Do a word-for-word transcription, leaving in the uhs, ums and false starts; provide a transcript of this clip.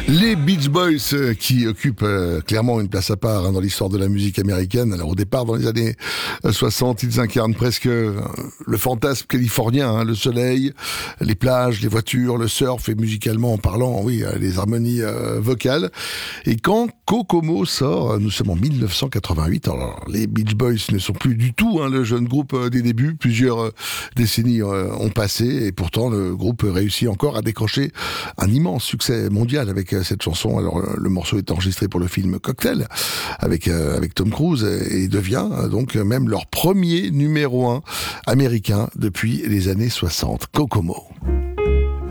Les Beach Boys euh, qui occupent euh, clairement une place à part hein, dans l'histoire de la musique américaine. Alors au départ, dans les années euh, soixante, ils incarnent presque euh, le fantasme californien, hein, le soleil, les plages, les voitures, le surf et musicalement en parlant, oui, euh, les harmonies euh, vocales. Et quand Kokomo sort, euh, nous sommes en dix-neuf cent quatre-vingt-huit, alors les Beach Boys ne sont plus du tout hein, le jeune groupe euh, des débuts, plusieurs euh, décennies euh, ont passé et pourtant le groupe réussit encore à décrocher un immense succès mondial avec euh, cette chanson. Alors euh, le morceau est enregistré pour le film Cocktail avec euh, avec Tom Cruise et, et devient euh, donc euh, même leur premier numéro un américain depuis les années soixante. Kokomo.